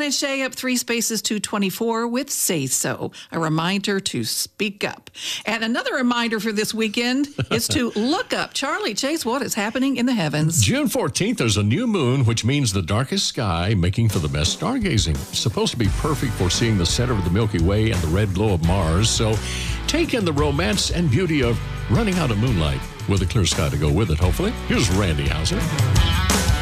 and Shay up 3 spaces to 24 with Say So, a reminder to speak up. And another reminder for this weekend is to look up. Charlie Chase, what is happening in the heavens? June 14th, there's a new moon, which means the darkest sky, making for the best stargazing. It's supposed to be perfect for seeing the center of the Milky Way and the red glow of Mars. So take in the romance and beauty of running out of moonlight with a clear sky to go with it, hopefully. Here's Randy Hauser.